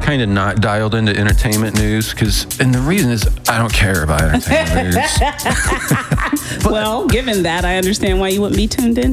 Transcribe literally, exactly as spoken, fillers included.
kind of not dialed into entertainment news because, and the reason is I don't care about entertainment news. Well, given that, I understand why you wouldn't be tuned in